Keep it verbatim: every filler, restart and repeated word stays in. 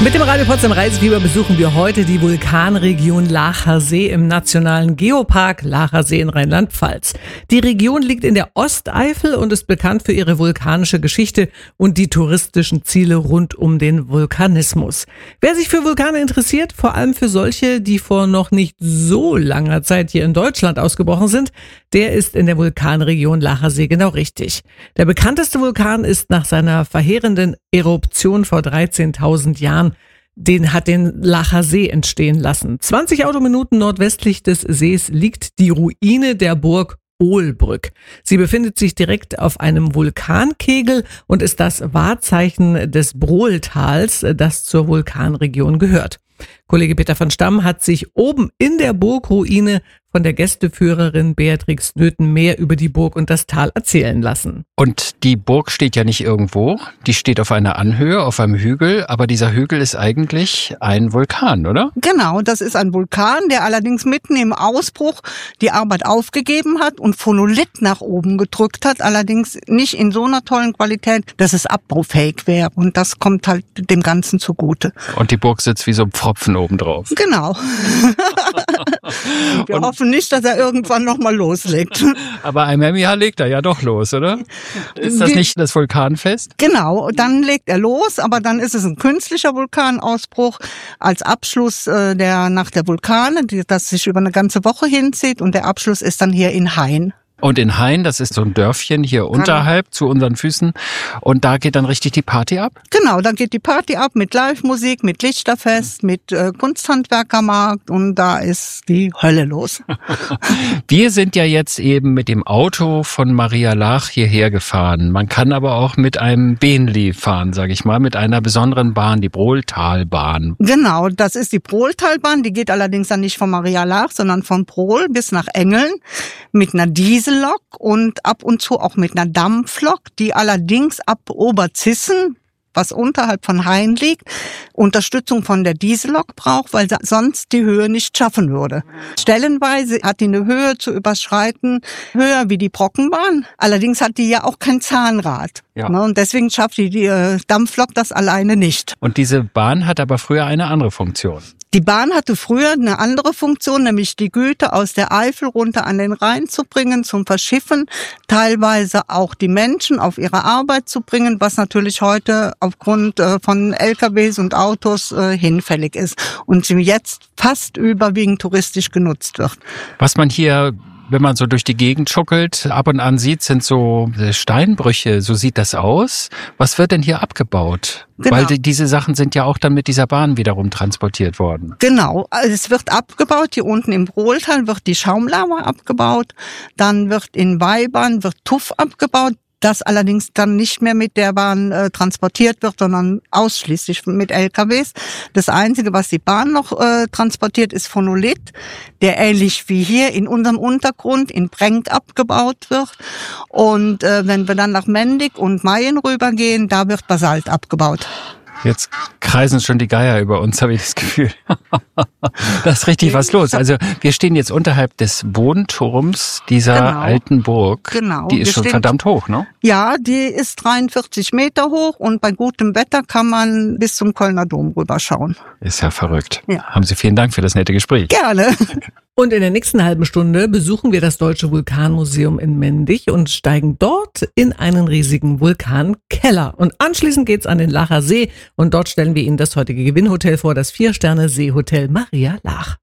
Mit dem Radio Potsdam Reisefieber besuchen wir heute die Vulkanregion Lacher See im Nationalen Geopark Lacher See in Rheinland-Pfalz. Die Region liegt in der Osteifel und ist bekannt für ihre vulkanische Geschichte und die touristischen Ziele rund um den Vulkanismus. Wer sich für Vulkane interessiert, vor allem für solche, die vor noch nicht so langer Zeit hier in Deutschland ausgebrochen sind, der ist in der Vulkanregion Lacher See genau richtig. Der bekannteste Vulkan ist nach seiner verheerenden Eruption vor dreizehntausend Jahren Den hat den Lacher See entstehen lassen. zwanzig Autominuten nordwestlich des Sees liegt die Ruine der Burg Ohlbrück. Sie befindet sich direkt auf einem Vulkankegel und ist das Wahrzeichen des Brohltals, das zur Vulkanregion gehört. Kollege Peter von Stamm hat sich oben in der Burgruine von der Gästeführerin Beatrix Nöthen mehr über die Burg und das Tal erzählen lassen. Und die Burg steht ja nicht irgendwo, die steht auf einer Anhöhe, auf einem Hügel, aber dieser Hügel ist eigentlich ein Vulkan, oder? Genau, das ist ein Vulkan, der allerdings mitten im Ausbruch die Arbeit aufgegeben hat und Phonolith nach oben gedrückt hat, allerdings nicht in so einer tollen Qualität, dass es abbaufähig wäre, und das kommt halt dem Ganzen zugute. Und die Burg sitzt wie so ein Pfropfen obendrauf. Genau. Wir und hoffen nicht, dass er irgendwann nochmal loslegt. Aber einmal im Jahr legt er ja doch los, oder? Ist das nicht das Vulkanfest? Genau, dann legt er los, aber dann ist es ein künstlicher Vulkanausbruch als Abschluss äh, der Nacht der Vulkane, die, das sich über eine ganze Woche hinzieht, und der Abschluss ist dann hier in Hain. Und in Hain, das ist so ein Dörfchen hier unterhalb zu unseren Füßen. Und da geht dann richtig die Party ab? Genau, da geht die Party ab mit Live-Musik, mit Lichterfest, mit äh, Kunsthandwerkermarkt, und da ist die Hölle los. Wir sind ja jetzt eben mit dem Auto von Maria Laach hierher gefahren. Man kann aber auch mit einem Bähnli fahren, sage ich mal, mit einer besonderen Bahn, die Brohltalbahn. Genau, das ist die Brohltalbahn. Die geht allerdings dann nicht von Maria Laach, sondern von Brohl bis nach Engeln mit einer Diesel Lok und ab und zu auch mit einer Dampflok, die allerdings ab Oberzissen, was unterhalb von Hain liegt, Unterstützung von der Diesellok braucht, weil sie sonst die Höhe nicht schaffen würde. Stellenweise hat die eine Höhe zu überschreiten, höher wie die Brockenbahn. Allerdings hat die ja auch kein Zahnrad. Ja. Und deswegen schafft die, die Dampflok das alleine nicht. Und diese Bahn hat aber früher eine andere Funktion. Die Bahn hatte früher eine andere Funktion, nämlich die Güter aus der Eifel runter an den Rhein zu bringen, zum Verschiffen, teilweise auch die Menschen auf ihre Arbeit zu bringen, was natürlich heute aufgrund von L K Ws und Autos hinfällig ist und jetzt fast überwiegend touristisch genutzt wird. Was man hier, wenn man so durch die Gegend schuckelt, ab und an sieht, sind so Steinbrüche, so sieht das aus. Was wird denn hier abgebaut? Genau. Weil die, diese Sachen sind ja auch dann mit dieser Bahn wiederum transportiert worden. Genau, also es wird abgebaut, hier unten im Brohltal wird die Schaumlava abgebaut, dann wird in Weibern wird Tuff abgebaut, das allerdings dann nicht mehr mit der Bahn äh, transportiert wird, sondern ausschließlich mit L K Ws. Das Einzige, was die Bahn noch äh, transportiert, ist Phonolith, der ähnlich wie hier in unserem Untergrund in Brenk abgebaut wird. Und äh, wenn wir dann nach Mendig und Mayen rübergehen, da wird Basalt abgebaut. Jetzt kreisen schon die Geier über uns, habe ich das Gefühl. Da ist richtig was los. Also wir stehen jetzt unterhalb des Wohnturms dieser genau. alten Burg. Genau. Die ist wir schon stehen, verdammt hoch, ne? Ja, die ist dreiundvierzig Meter hoch und bei gutem Wetter kann man bis zum Kölner Dom rüberschauen. Ist ja verrückt. Ja. Haben Sie vielen Dank für das nette Gespräch. Gerne. Und in der nächsten halben Stunde besuchen wir das Deutsche Vulkanmuseum in Mendig und steigen dort in einen riesigen Vulkankeller. Und anschließend geht's an den Lacher See und dort stellen wir Ihnen das heutige Gewinnhotel vor, das Vier-Sterne-Seehotel Maria Laach.